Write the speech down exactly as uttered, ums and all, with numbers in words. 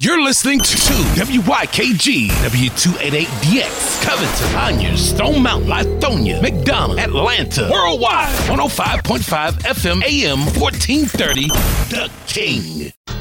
You're listening to W Y K G, W two eighty-eight D X, Covington, Conyers, Stone Mountain, Lithonia, McDonough, Atlanta, Worldwide, one oh five point five F M, A M fourteen thirty, The King.